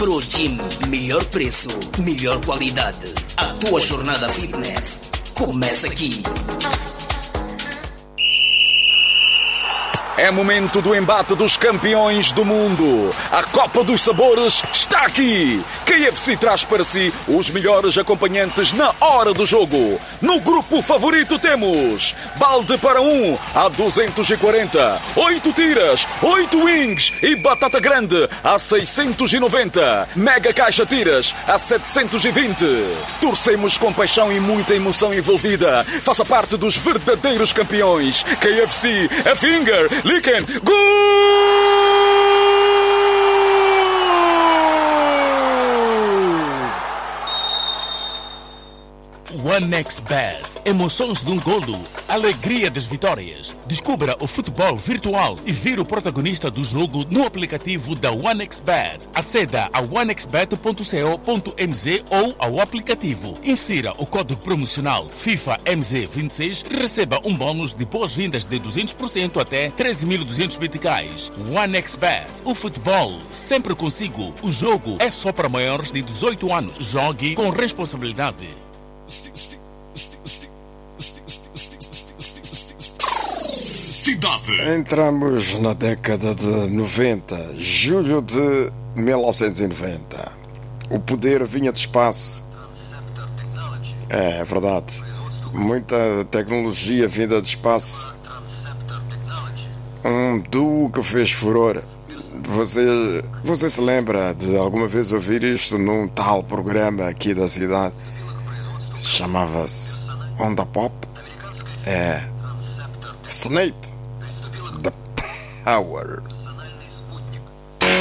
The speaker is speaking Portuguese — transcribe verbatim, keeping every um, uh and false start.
Pro Gym, melhor preço, melhor qualidade. A tua jornada fitness começa aqui. É momento do embate dos campeões do mundo. A Copa dos Sabores está aqui. K F C traz para si os melhores acompanhantes na hora do jogo. No grupo favorito temos balde para um a duzentos e quarenta, oito tiras, oito wings e batata grande a seiscentos e noventa, mega caixa tiras a setecentos e vinte. Torcemos com paixão e muita emoção envolvida. Faça parte dos verdadeiros campeões. K F C, a finger, Licken, gol! OneXBet. Emoções de um golo, alegria das vitórias. Descubra o futebol virtual e vire o protagonista do jogo no aplicativo da OneXBet. Aceda a one x bet ponto co ponto m z ou ao aplicativo. Insira o código promocional FIFA M Z vinte e seis e receba um bônus de boas-vindas de duzentos por cento até treze mil e duzentos meticais. OneXBet. O futebol sempre consigo. O jogo é só para maiores de dezoito anos. Jogue com responsabilidade. Cidade. Entramos na década de noventa, julho de mil novecentos e noventa. O poder vinha de espaço. É, é verdade. Muita tecnologia vinda de espaço. Um duo que fez furor. Você, você se lembra de alguma vez ouvir isto num tal programa aqui da cidade? Chamava-se Onda Pop. É Snape, The Power.